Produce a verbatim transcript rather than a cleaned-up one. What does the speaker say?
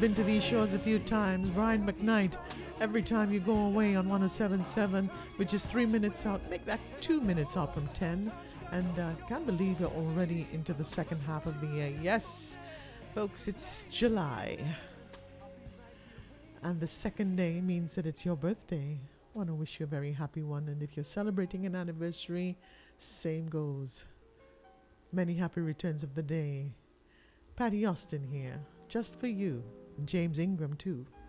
been to these shores a few times. Brian McKnight, every time you go away on one oh seven point seven, which is three minutes out, make that two minutes out from ten. And uh, can't believe we're already into the second half of the year. Yes, folks, it's July. And the second day means that it's your birthday. I want to wish you a very happy one. And if you're celebrating an anniversary, same goes. Many happy returns of the day. Patty Austin here, just for you. And James Ingram, too.